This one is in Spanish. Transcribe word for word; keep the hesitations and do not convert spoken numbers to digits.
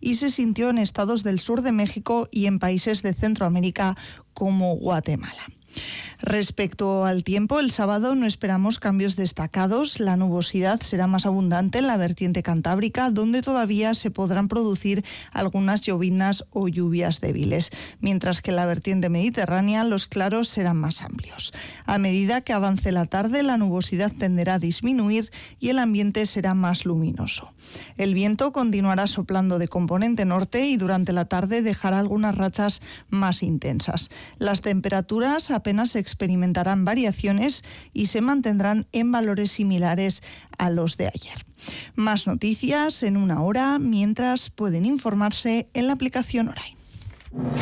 y se sintió en estados del sur de México y en países de Centroamérica como Guatemala. Respecto al tiempo, el sábado no esperamos cambios destacados. La nubosidad será más abundante en la vertiente cantábrica, donde todavía se podrán producir algunas lloviznas o lluvias débiles, mientras que en la vertiente mediterránea los claros serán más amplios. A medida que avance la tarde, la nubosidad tenderá a disminuir y el ambiente será más luminoso. El viento continuará soplando de componente norte y durante la tarde dejará algunas rachas más intensas. Las temperaturas apenas experimentarán variaciones y se mantendrán en valores similares a los de ayer. Más noticias en una hora, mientras pueden informarse en la aplicación Orain.